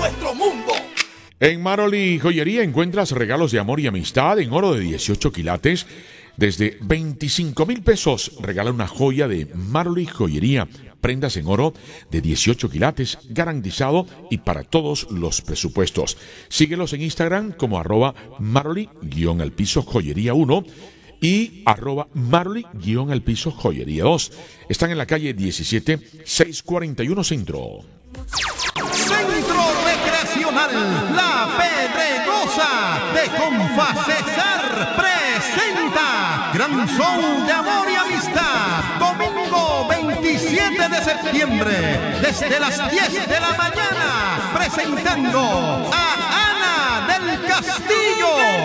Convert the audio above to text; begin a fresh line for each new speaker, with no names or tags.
nuestro mundo.
En Maroli Joyería encuentras regalos de amor y amistad en oro de 18 quilates desde 25,000 pesos. Regala una joya de Maroli Joyería. Prendas en oro de 18 quilates, garantizado y para todos los presupuestos. Síguelos en Instagram como @Maroli_joyería 1 y @Maroli_joyería 2. Están en la calle 17, 641 Centro.
Centro Recreacional La Pedregosa de Confacesar presenta Gran Show de Amor y Amistad. Domingo 27 de septiembre, desde las 10 de la mañana, presentando a Ana del Castillo.